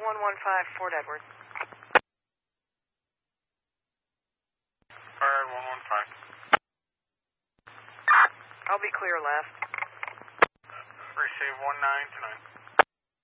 115 Fort Edward. Fire 115. I'll be clear left. Receive 19 tonight.